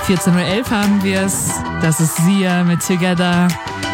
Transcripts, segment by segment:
14.11 Uhr haben wir es. Das ist Sia mit Together.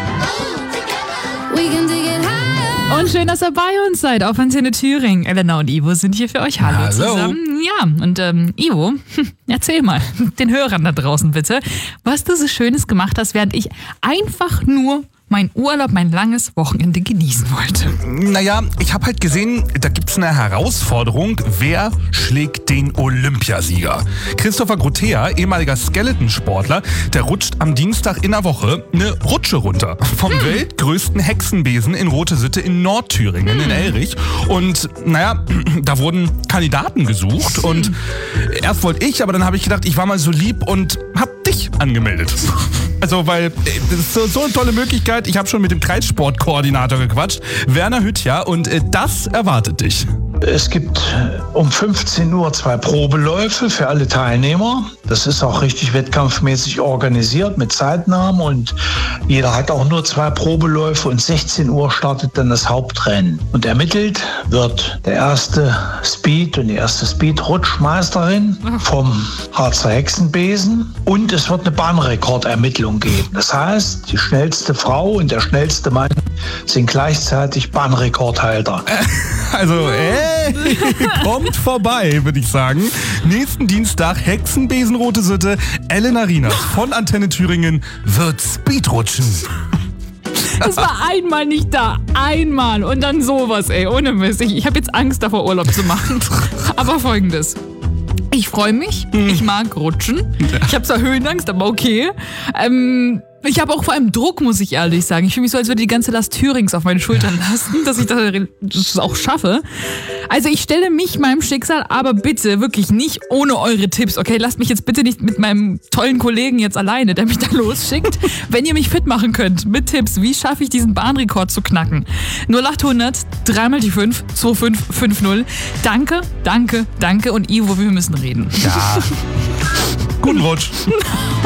Und schön, dass ihr bei uns seid auf Antenne Thüringen. Elena und Ivo sind hier für euch. Hallo zusammen. Ja, und Ivo, erzähl mal den Hörern da draußen bitte, was du so Schönes gemacht hast, während ich einfach nur mein Urlaub, mein langes Wochenende genießen wollte. Naja, ich habe halt gesehen, da gibt's eine Herausforderung. Wer schlägt den Olympiasieger? Christopher Grotea, ehemaliger Skeletonsportler, der rutscht am Dienstag in der Woche eine Rutsche runter. Vom weltgrößten Hexenbesen in Rote-Sitte in Nordthüringen, in Elrich. Und naja, da wurden Kandidaten gesucht. Und erst wollte ich, aber dann habe ich gedacht, ich war mal so lieb und hab dich angemeldet. Also, weil das ist so eine tolle Möglichkeit. Ich habe schon mit dem Kreissportkoordinator gequatscht, Werner Hüttja, und das erwartet dich. Es gibt um 15 Uhr 2 Probeläufe für alle Teilnehmer. Das ist auch richtig wettkampfmäßig organisiert mit Zeitnahmen und jeder hat auch nur 2 Probeläufe und 16 Uhr startet dann das Hauptrennen. Und ermittelt wird der erste Speed und die erste Speed-Rutschmeisterin vom Harzer Hexenbesen und es wird eine Bahnrekordermittlung geben. Das heißt, die schnellste Frau und der schnellste Mann sind gleichzeitig Bahnrekordhalter. Also, kommt vorbei, würde ich sagen. Nächsten Dienstag, Hexenbesen Rote Sitte, Elena Rienert von Antenne Thüringen wird Speedrutschen. Es war einmal nicht da. Einmal. Und dann sowas, ohne Mist. Ich habe jetzt Angst davor, Urlaub zu machen. Aber Folgendes. Ich freue mich. Ich mag Rutschen. Ich habe zwar Höhenangst, aber okay. Ich habe auch vor allem Druck, muss ich ehrlich sagen. Ich fühle mich so, als würde die ganze Last Thürings auf meine Schultern lasten, dass ich das auch schaffe. Also ich stelle mich meinem Schicksal, aber bitte wirklich nicht ohne eure Tipps. Okay, lasst mich jetzt bitte nicht mit meinem tollen Kollegen jetzt alleine, der mich da losschickt. Wenn ihr mich fit machen könnt mit Tipps, wie schaffe ich diesen Bahnrekord zu knacken? 0800 3x5 2550. Danke, danke, danke und Ivo, wir müssen reden. Ja. Guten Rutsch.